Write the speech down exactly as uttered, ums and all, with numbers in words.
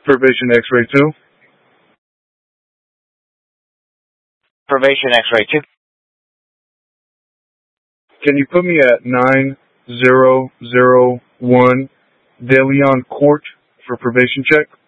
Probation X-ray two. Probation X-ray two. Can you put me at nine zero zero one De Leon Court for probation check?